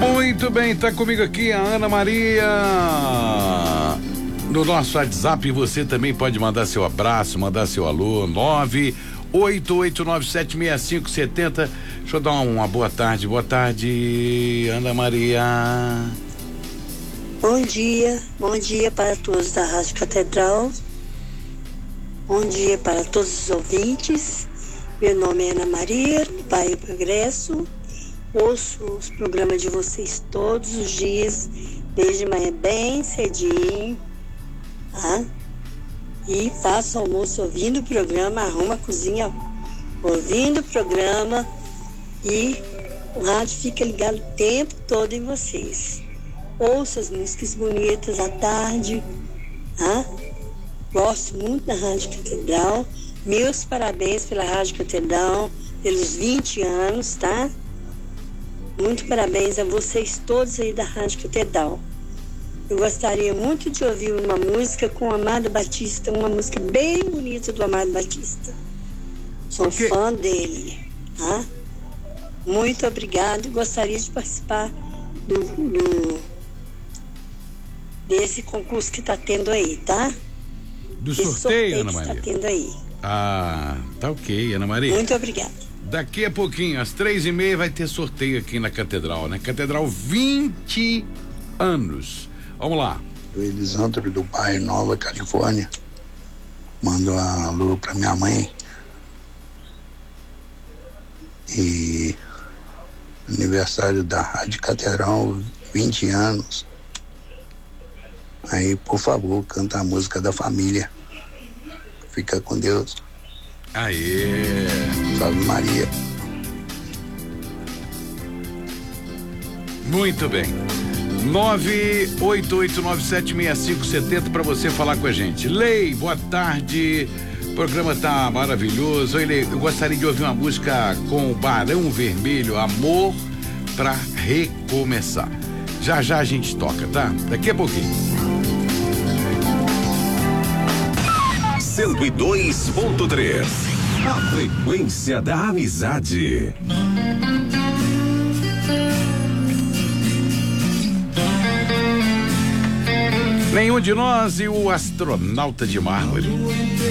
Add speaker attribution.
Speaker 1: Muito bem, tá comigo aqui a Ana Maria. No nosso WhatsApp você também pode mandar seu abraço, mandar seu alô, 988976570. Deixa eu dar uma boa tarde. Boa tarde, Ana Maria.
Speaker 2: Bom dia para todos da Rádio Catedral. Bom dia para todos os ouvintes. Meu nome é Ana Maria, do bairro Progresso. Ouço os programas de vocês todos os dias, desde manhã bem cedinho, tá? E faço almoço ouvindo o programa, arrumo a cozinha ouvindo o programa e o rádio fica ligado o tempo todo em vocês. Ouço as músicas bonitas à tarde, tá? Gosto muito da Rádio Catedral. Meus parabéns pela Rádio Catedral, pelos 20 anos, tá? Muito parabéns a vocês todos aí da Rádio Catedral. Eu gostaria muito de ouvir uma música com o Amado Batista, uma música bem bonita do Amado Batista. Sou fã dele, tá? Muito obrigado. Gostaria de participar desse concurso que está tendo aí, tá?
Speaker 1: Do sorteio, Ana
Speaker 2: que
Speaker 1: Maria?
Speaker 2: está tendo aí.
Speaker 1: Ah, tá ok, Ana Maria.
Speaker 2: Muito obrigada.
Speaker 1: Daqui a pouquinho, às 3h30, vai ter sorteio aqui na Catedral, né? Catedral 20 anos. Vamos lá.
Speaker 3: O Elisandro do bairro Nova Califórnia mandou um alô pra minha mãe. E aniversário da Rádio Catedral, 20 anos. Aí, por favor, canta a música da família. Fica com Deus.
Speaker 1: Aê!
Speaker 3: Salve Maria.
Speaker 1: Muito bem. 988976570 para você falar com a gente. Lei, boa tarde. O programa tá maravilhoso. Eu gostaria de ouvir uma música com o Barão Vermelho, Amor pra Recomeçar. Já já a gente toca, tá? Daqui a pouquinho.
Speaker 4: 102.3. A frequência da amizade.
Speaker 1: Nenhum de nós e o astronauta de mármore.